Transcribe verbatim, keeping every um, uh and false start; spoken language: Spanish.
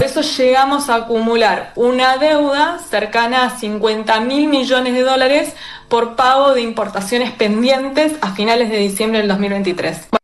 eso llegamos a acumular una deuda cercana a cincuenta mil millones de dólares por pago de importaciones pendientes a finales de diciembre del dos mil veintitrés.